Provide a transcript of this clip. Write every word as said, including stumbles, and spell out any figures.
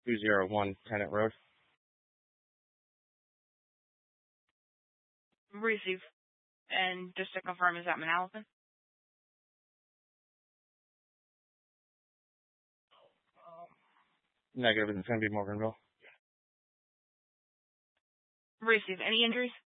two zero one Tenant Road. Receive. And just to confirm, is that Manalapan? Negative, it's going to be Morganville. Receive. Any injuries?